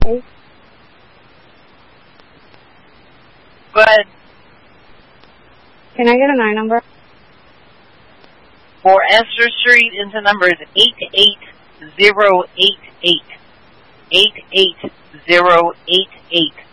Go ahead. Can I get a 9 number? For Esther Street into number is 88088. 88088.